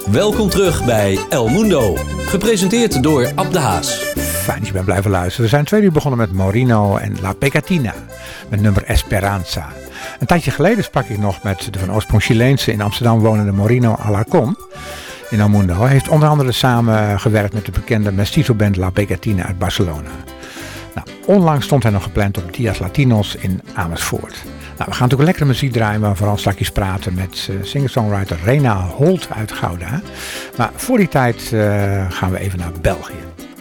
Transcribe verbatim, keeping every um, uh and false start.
Welkom terug bij El Mundo, gepresenteerd door Ab de Haas. Fijn dat je bent blijven luisteren. We zijn twee uur begonnen met Morino en La Pegatina, met nummer Esperanza. Een tijdje geleden sprak ik nog met de van oorsprong Chileense in Amsterdam wonende Morino Alarcón. In El Mundo. Hij heeft onder andere samengewerkt met de bekende mestizo-band La Pegatina uit Barcelona. Nou, onlangs stond hij nog gepland op Dias Latinos in Amersfoort. Nou, we gaan natuurlijk lekkere muziek draaien, maar vooral straks praten met uh, singer-songwriter Rena Holt uit Gouda. Maar voor die tijd uh, gaan we even naar België.